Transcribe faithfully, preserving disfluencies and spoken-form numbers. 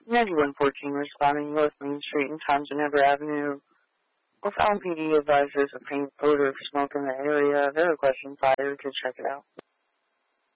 ninety-one fourteen responding North Main Street and Thompson Ever Avenue. With L M P D advisors of faint odor of smoke in the area. They requesting fire to check it out.